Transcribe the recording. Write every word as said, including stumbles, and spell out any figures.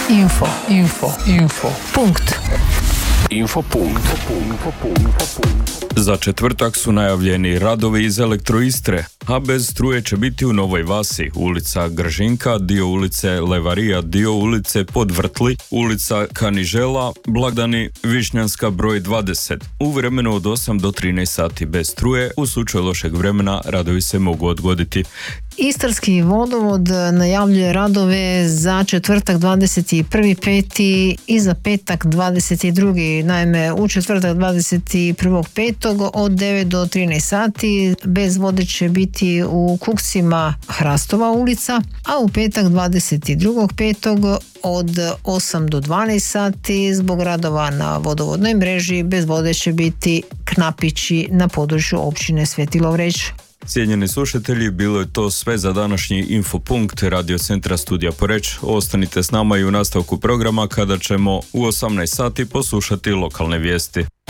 Info, info, info. Punkt. Info punkt. Za četvrtak su najavljeni radovi iz Elektroistre, a bez struje će biti u Novoj Vasi, ulica Gržinka, dio ulice Levarija, dio ulice Podvrtli, ulica Kanižela, blagdani Višnjanska broj dvadeset. U vremenu od osam do trinaest sati bez struje, u slučaju lošeg vremena radovi se mogu odgoditi. Istarski vodovod najavljuje radove za četvrtak dvadeset prvi peti i za petak dvadeset drugi Naime, u četvrtak dvadeset prvog petog od devet do trinaest sati bez vode će biti u Kuksima Hrastova ulica, a u petak dvadeset drugog petog od osam do dvanaest sati zbog radova na vodovodnoj mreži bez vode će biti Knapići na području općine Sveti Lovreć. Cijenjeni slušatelji, bilo je to sve za današnji Infopunkt Radio Centra Studija Poreč. Ostanite s nama i u nastavku programa kada ćemo u osamnaest sati poslušati lokalne vijesti.